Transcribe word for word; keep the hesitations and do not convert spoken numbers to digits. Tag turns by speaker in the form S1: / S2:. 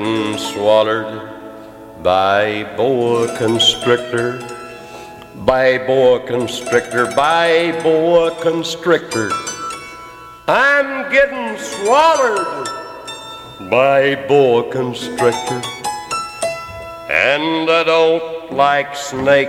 S1: Swallowed by boa constrictor, by boa constrictor, by boa constrictor. I'm getting swallowed by boa constrictor, and I don't like snakes.